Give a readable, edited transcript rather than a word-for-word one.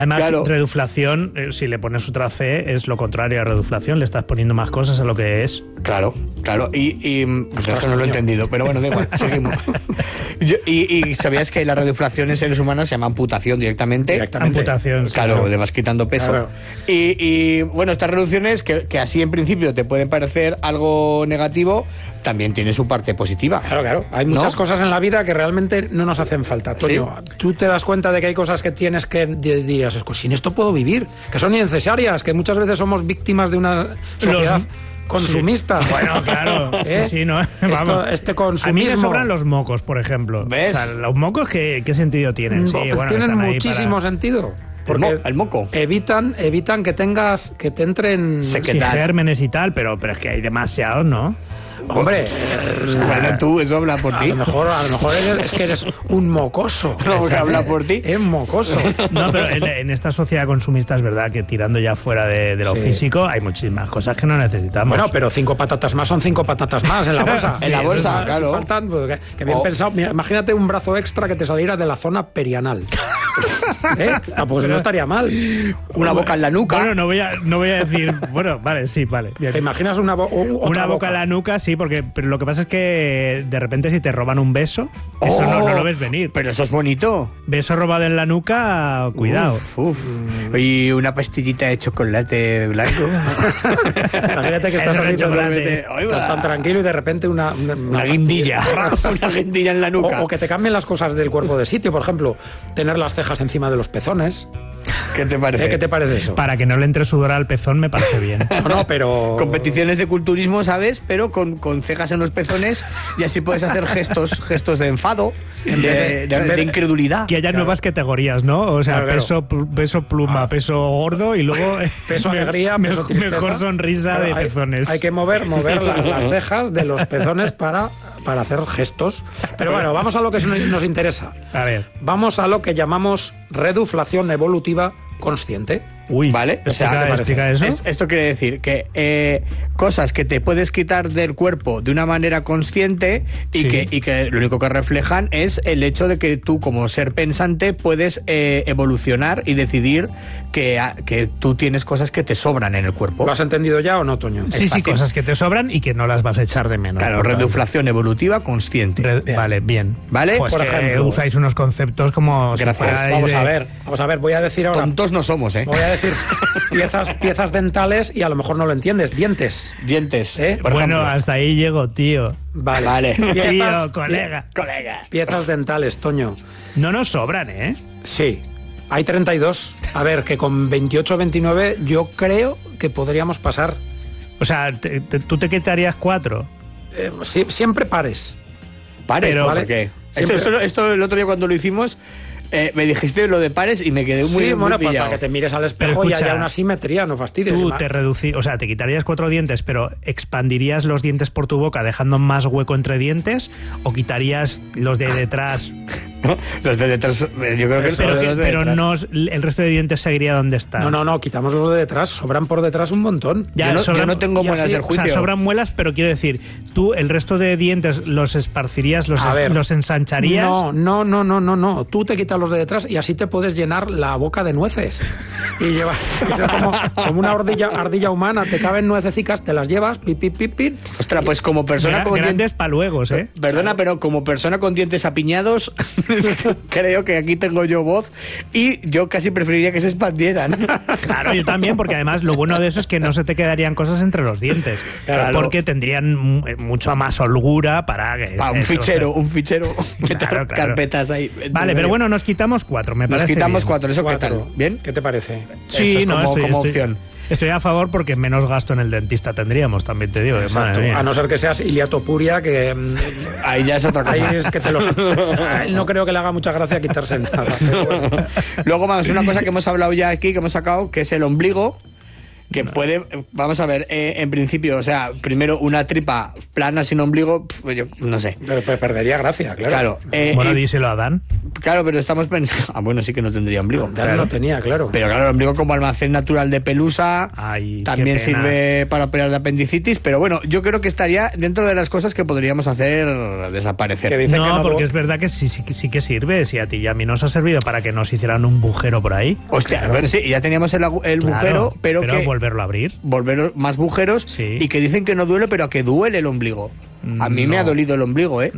Además, Claro. reduflación, si le pones otra C, es lo contrario a reduflación. Le estás poniendo más cosas a lo que es. Claro. Y eso no lo he entendido, pero bueno, da igual, seguimos. Y sabías que la reduflación en seres humanos se llama amputación directamente. Amputación. Sí, Claro, sí. te vas quitando peso. Claro. Y bueno, estas reducciones, que así en principio te pueden parecer algo negativo, también tiene su parte positiva. Claro. Hay muchas cosas en la vida que realmente no nos hacen falta. Toño, tú te das cuenta de que hay cosas que tienes que dirías, sin esto puedo vivir, que son innecesarias, que muchas veces somos víctimas de una sociedad consumista. Sí. Bueno, claro. ¿Eh? Sí, ¿no? Vamos. Este consumismo. A mí me sobran los mocos, por ejemplo. ¿Ves? O sea, los mocos, ¿qué sentido tienen? Sí, Pues bueno, tienen están ahí muchísimo para... sentido. Porque El moco. evitan que te entren... ¿Qué Sí, tal? gérmenes y tal, pero es que hay demasiados, ¿no? Hombre, Bueno, tú, eso habla por a ti. lo mejor es que eres un mocoso. No, que habla por ti. Es mocoso. No, pero en esta sociedad consumista es verdad que tirando ya fuera de lo Sí. físico hay muchísimas cosas que no necesitamos. Bueno, pero 5 patatas más son 5 patatas más en la bolsa. En la bolsa, eso claro. faltan, pues, que bien pensado. Mira, imagínate un brazo extra que te saliera de la zona perianal. Tampoco no estaría mal. Una boca en la nuca. Bueno, no voy a decir... Bueno, vale, sí, vale. Bien. ¿Te imaginas una Boca en la nuca, sí, pero lo que pasa es que de repente si te roban un beso, eso no lo ves venir. Pero eso es bonito. Beso robado en la nuca, cuidado. Uf. Y una pastillita de chocolate blanco. Imagínate que estás, Eso de ahí chocolate. estás tan tranquilo y de repente una guindilla. Una guindilla en la nuca. O que te cambien las cosas del cuerpo de sitio. Por ejemplo, tener las cejas encima de los pezones. ¿Qué te parece? ¿Qué te parece eso? Para que no le entre sudor al pezón me parece bien. No, pero... Competiciones de culturismo, ¿sabes? Pero con cejas en los pezones y así puedes hacer gestos de enfado, de incredulidad. Que haya nuevas categorías, ¿no? O sea, Claro. peso pluma, peso gordo y luego Peso alegría, peso tristeza. mejor sonrisa Claro, de pezones. Hay que mover las cejas de los pezones para hacer gestos. Pero bueno, vamos a lo que nos interesa. A ver. Vamos a lo que llamamos reduflación evolutiva consciente. Uy, ¿Vale? O sea, explica eso. Esto quiere decir que cosas que te puedes quitar del cuerpo de una manera consciente y, Sí. que lo único que reflejan es el hecho de que tú como ser pensante puedes evolucionar y decidir que tú tienes cosas que te sobran en el cuerpo. ¿Lo has entendido ya o no, Toño? Sí, fácil. cosas que te sobran y que no las vas a echar de menos. Claro, por tanto. reduflación evolutiva consciente. Vale, bien. ¿Vale? Pues Por que ejemplo. usáis unos conceptos como... si Gracias. fuerais Vamos de- a ver, voy a decir ahora... Tontos no somos, ¿eh? Voy a decir piezas dentales y a lo mejor no lo entiendes. Dientes. Dientes. Por Bueno, ejemplo. hasta ahí llego, tío. Vale. Tío, colega. Piezas dentales, Toño. No nos sobran, ¿eh? Sí. Hay 32. A ver, que con 28 o 29 yo creo que podríamos pasar. O sea, tú te quitarías 4. Siempre pares. Pares, Pero, ¿por qué? Esto el otro día cuando lo hicimos, me dijiste lo de pares y me quedé muy, Sí, bueno, muy pues pillado. para que te mires al espejo Pero y escucha, haya una simetría, no fastidies. Tú te quitarías 4 dientes, pero ¿expandirías los dientes por tu boca dejando más hueco entre dientes? ¿O quitarías los de detrás? Los de detrás, yo creo que Pero, los de pero detrás. no, el resto de dientes seguiría donde están. No, quitamos los de detrás, sobran por detrás un montón. Ya, yo no tengo ya muelas sí, del juicio. O sea, sobran muelas, pero quiero decir, tú el resto de dientes los esparcirías, los ensancharías. No. Tú te quitas los de detrás y así te puedes llenar la boca de nueces. Y llevas que sea como una ardilla humana, te caben nuececicas, te las llevas, pip. Ostras, pues como persona con Grandes dientes... paluegos, ¿eh? Perdona, pero como persona con dientes apiñados, creo que aquí tengo yo voz y yo casi preferiría que se expandieran. Claro, yo también, porque además lo bueno de eso es que no se te quedarían cosas entre los dientes. Claro. Porque tendrían mucha más holgura para que... Un fichero. Claro. Carpetas ahí. Vale, pero bueno, nos quitamos 4, me parece. Nos quitamos bien. 4, ¿eso qué tal? 4. ¿Bien? ¿Qué te parece? Sí, Eso es no, como opción. Estoy a favor porque menos gasto en el dentista tendríamos, también te digo. Exacto. Madre mía. A no ser que seas iliatopuria, que Ahí ya es otra cosa. ahí es que a él no creo que le haga mucha gracia quitarse nada. Pero bueno. Luego, vamos, una cosa que hemos hablado ya aquí, que hemos sacado, que es el ombligo. que puede, vamos a ver, en principio, o sea, primero una tripa plana sin ombligo, yo no sé. Pero perdería gracia, claro. Bueno, díselo a Dan. Claro, pero estamos pensando... bueno, sí que no tendría ombligo. Dan claro. No tenía, claro. Pero claro, el ombligo como almacén natural de pelusa, también sirve para operar de apendicitis, pero bueno, yo creo que estaría dentro de las cosas que podríamos hacer desaparecer. No, porque es verdad que sí que sirve. Si a ti y a mí nos ha servido para que nos hicieran un bugero por ahí. Hostia, claro. Bueno, sí, ya teníamos el bujero, pero que... volverlo a abrir. Volver más bujeros, y que dicen que no duele, pero a que duele el ombligo. A mí me ha dolido el ombligo, ¿eh?